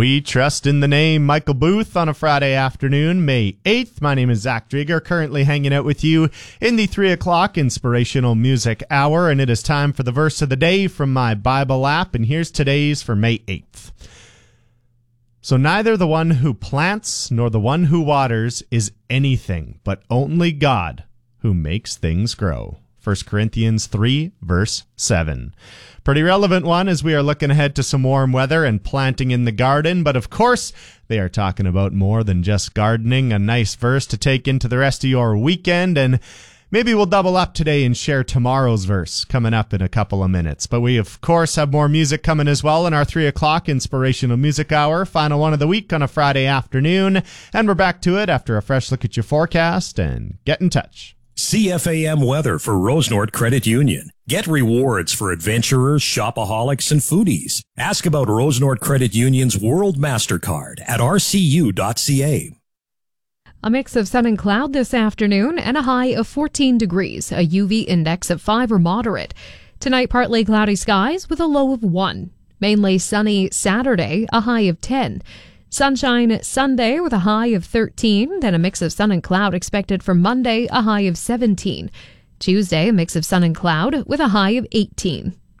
We trust in the name. Michael Booth on a Friday afternoon, May 8th. My name is Zach Drieger, currently hanging out with you in the 3 o'clock Inspirational Music Hour, and it is time for the verse of the day from my Bible app, and here's today's for May 8th. So neither the one who plants nor the one who waters is anything, but only God who makes things grow. 1 Corinthians 3, verse 7. Pretty relevant one as we are looking ahead to some warm weather and planting in the garden, but of course, they are talking about more than just gardening. A nice verse to take into the rest of your weekend, and maybe we'll double up today and share tomorrow's verse coming up in a couple of minutes. But we, of course, have more music coming as well in our 3 o'clock Inspirational Music Hour, final one of the week on a Friday afternoon, and we're back to it after a fresh look at your forecast and get in touch. CFAM weather for Rosenort Credit Union. Get rewards for adventurers, shopaholics, and foodies. Ask about Rosenort Credit Union's World MasterCard at rcu.ca. A mix of sun and cloud this afternoon and a high of 14 degrees, a UV index of 5 or moderate. Tonight, partly cloudy skies with a low of 1. Mainly sunny Saturday, a high of 10. Sunshine Sunday with a high of 13, then a mix of sun and cloud expected for Monday, a high of 17. Tuesday, a mix of sun and cloud with a high of 18.